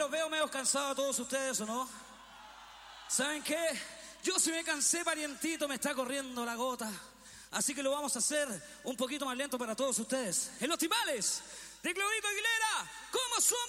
los veo medio cansados a todos ustedes, ¿o no? ¿Saben qué? Yo sí me cansé, parientito, me está corriendo la gota. Así que lo vamos a hacer un poquito más lento para todos ustedes. En los timbales de Claudito Aguilera, ¿cómo somos?